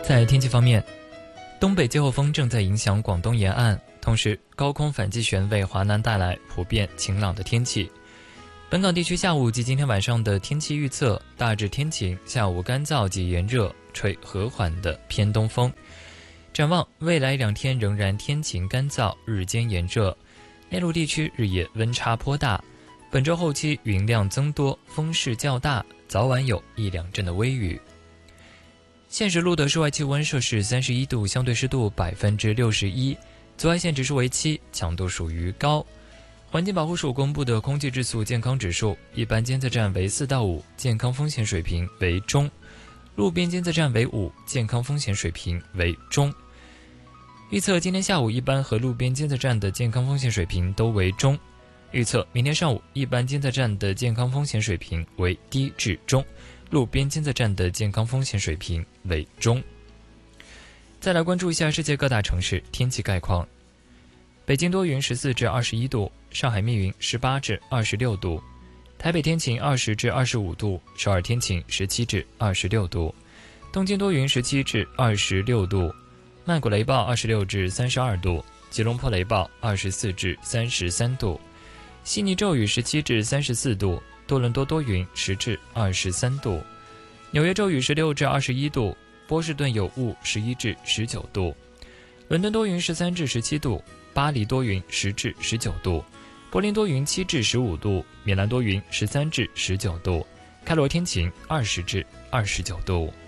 在天气方面，东北季候风正在影响广东沿岸，同时高空反气旋为华南带来普遍晴朗的天气。本港地区下午及今天晚上的天气预测大致天晴，下午干燥及炎热，吹和缓的偏东风。展望未来2天仍然天晴干燥，日间炎热，内陆地区日夜温差颇大。本周后期云量增多，风势较大，早晚有1-2阵的微雨。现时录得室外气温摄氏31度，相对湿度61%，紫外线指数为7，强度属于高。环境保护署公布的空气质素健康指数，一般监测站为4到5，健康风险水平为中；路边监测站为5，健康风险水平为中。预测今天下午一般和路边监测站的健康风险水平都为中。预测明天上午一般监测站的健康风险水平为低至中，路边监测站的健康风险水平为中。再来关注一下世界各大城市天气概况。北京多云14至21度，上海密云18至26度，台北天晴20至25度，首尔天晴17至26度，东京多云17至26度，曼谷雷暴26至32度，吉隆坡雷暴24至33度，悉尼骤雨17至34度，多伦多多云10至23度，纽约骤雨16至21度，波士顿有雾11至19度，伦敦多云13至17度，巴黎多云10至19度，柏林多云7至15度，米兰多云13至19度，开罗天晴20至29度。